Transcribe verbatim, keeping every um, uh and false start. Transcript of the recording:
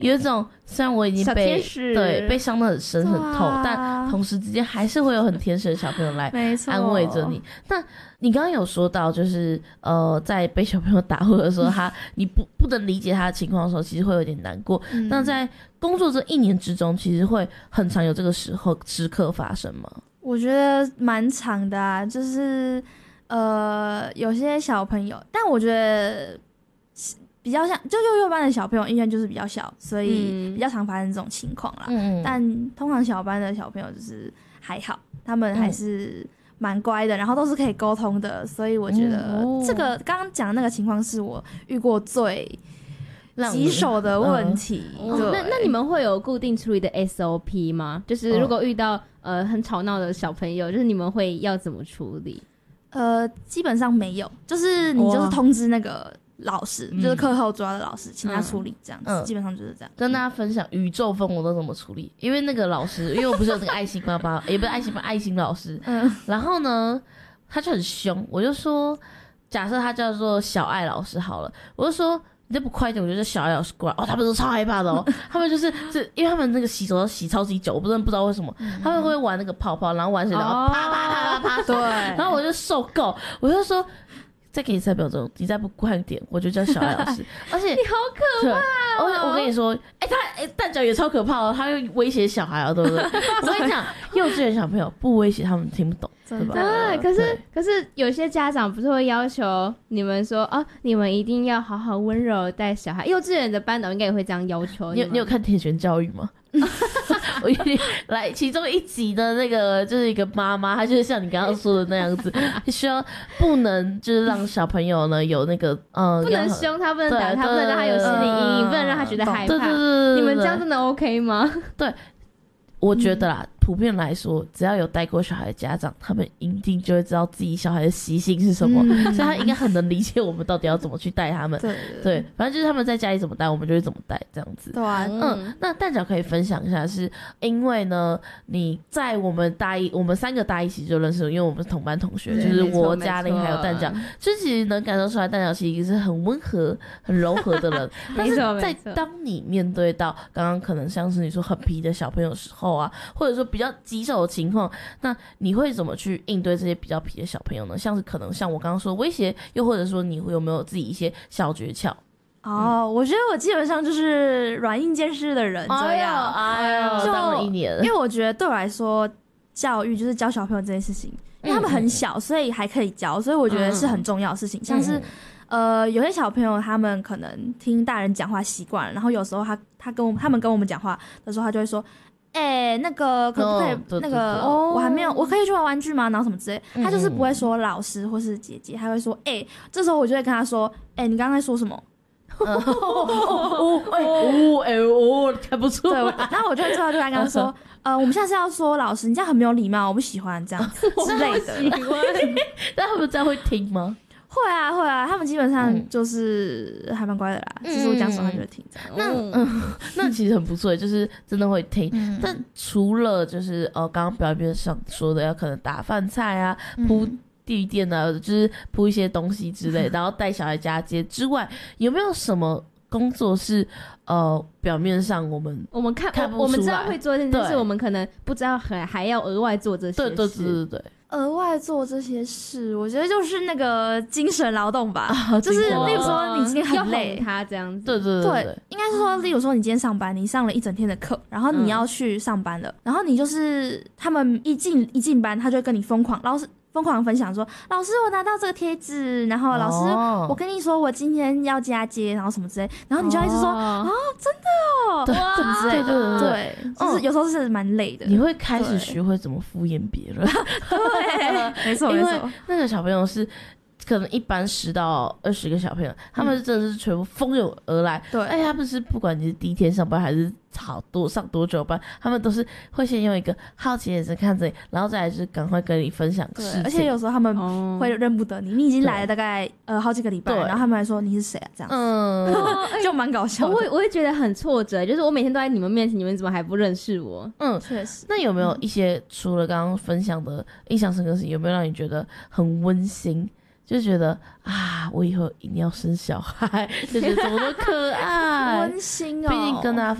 有一种虽然我已经被对被伤得很深很痛、啊，但同时之间还是会有很天使的小朋友来安慰着你。那你刚刚有说到，就是呃，在被小朋友打或者说他你不不能理解他的情况的时候，其实会有点难过。嗯、那在工作这一年之中，其实会很常有这个时候时刻发生吗？ 我觉得蛮长的啊，就是呃，有些小朋友，但我觉得。比较像就幼幼班的小朋友，因为就是比较小，所以比较常发生这种情况啦、嗯。但通常小班的小朋友就是还好，他们还是蛮乖的，然后都是可以沟通的，所以我觉得这个刚刚讲的那个情况是我遇过最棘手的问题。 嗯、对，那那你们会有固定处理的 S O P 吗？就是如果遇到、哦、呃很吵闹的小朋友，就是你们会要怎么处理？ 呃，基本上没有，就是你就是通知那个。老师、嗯、就是课后主要的老师，请他处理这样子、嗯，基本上就是这样。 跟大家分享宇宙风我都怎么处理，因为那个老师，因为我不是有那个爱心爸爸，也不是爱心爸，爱心老师。嗯，然后呢，他就很凶，我就说，假设他叫做小爱老师好了，我就说你再不快一点，我就叫小爱老师过来。哦，他们都超害怕的哦，他们就是是因为他们那个洗手要洗超级久，我不知道不知道为什么、嗯、他们会玩那个泡泡，然后玩水，然后啪啪啪啪啪，对，然后我就受够，我就说。再给你三秒钟，你再不快点，我就叫小爱老师。而且你好可怕、哦！ 而且我跟你说，哎、欸，他哎、欸、蛋饺也超可怕哦，他会威胁小孩啊，对不对？我跟你讲，幼稚园小朋友不威胁他们听不懂，对吧？ 对，可是可是有些家长不是会要求你们说哦，你们一定要好好温柔带小孩。幼稚园的班导应该也会这样要求。 你有你有看铁拳教育吗？我来其中一集的那个就是一个妈妈，她就是像你刚刚说的那样子，需要不能就是让小朋友呢有那个呃不能凶他，不能打他，不能让他有心理阴影，不能让他觉得害怕。 对对对对， 你们这样真的 OK 吗？ 对。我觉得啦、嗯，普遍来说，只要有带过小孩的家长，他们一定就会知道自己小孩的习性是什么，嗯、所以他应该很能理解我们到底要怎么去带他们。对, 对, 对，反正就是他们在家里怎么带，我们就会怎么带，这样子。 对啊， 嗯，那蛋饺可以分享一下是，是因为呢，你在我们大一，我们三个大一起就认识了，因为我们是同班同学，就是我、嘉玲还有蛋饺，就其实能感受出来，蛋饺其实是很温和、很柔和的人。但是在当你面对到刚刚可能像是你说很皮的小朋友的时候啊，或者说比较棘手的情况，那你会怎么去应对这些比较皮的小朋友呢？像是可能像我刚刚说的威胁，又或者说你会有没有自己一些小诀窍？ 哦、嗯，我觉得我基本上就是软硬兼施的人这样。 哎呦，哎呦当了一年， 因为我觉得对我来说，教育就是教小朋友这件事情，因为他们很小，嗯、所以还可以教，所以我觉得是很重要的事情。嗯、像是、嗯、呃，有些小朋友他们可能听大人讲话习惯了，然后有时候他他跟我他们跟我们讲话的时候，他就会说。哎、欸，那个可不可以？ Oh, 那个哦，我还没有，我可以去玩玩具吗？然后什么之类，他就是不会说老师或是姐姐，他会说哎、欸。这时候我就会跟他说，哎、欸，你刚刚在说什么？ 哦哦哦哎哦，还不错。 对，然后我就会最后就跟他说，呃，我们下次要说老师，你这样很没有礼貌，我不喜欢这样子之类的。 但他们这样会听吗？ 会啊会啊，他们基本上就是还蛮乖的啦，就、嗯、是我讲什么他就会听这样。 那嗯，那其实很不错，就是真的会听。嗯、但除了就是呃刚刚表面上说的要可能打饭菜啊、铺地垫啊，就是铺一些东西之类，然后带小孩家街之外，有没有什么工作是呃表面上我们我们看看不出来， 我们知道会做这件事，但是我们可能不知道还还要额外做这些事。 对对对对对。 额外做这些事，我觉得就是那个精神劳动吧，啊、就是例如说你今天很累， 要他这样子， 对对 对, 对，应该是说，例如说你今天上班，你上了一整天的课，然后你要去上班了，嗯、然后你就是他们一进一进班，他就会跟你疯狂，老师疯狂分享说，老师我拿到这个贴纸，然后老师、哦、我跟你说我今天要加街，然后什么之类，然后你就要一直说啊、哦哦、真的哦， 对什么之类的，对对 对, 对，就是有时候是蛮累的， 你会开始学会怎么敷衍别人， 对，没错没错， 那个小朋友是。可能一般十到二十个小朋友，他们真的是全部蜂拥而来。对，哎，他们是不管你是第一天上班还是好多上多久班，他们都是会先用一个好奇的眼神看着你，然后再来就是赶快跟你分享事情。 而且有时候他们会认不得你，你已经来了大概呃好几个礼拜，然后他们还说你是谁啊？这样子，嗯，就蛮搞笑的。 我会我会觉得很挫折，就是我每天都在你们面前，你们怎么还不认识我？ 嗯， 确实。 那有没有一些除了刚刚分享的印象深刻事情，有没有让你觉得很温馨？ 就觉得啊，我以后一定要生小孩，就觉得怎么都可爱， 温馨哦。 毕竟跟大家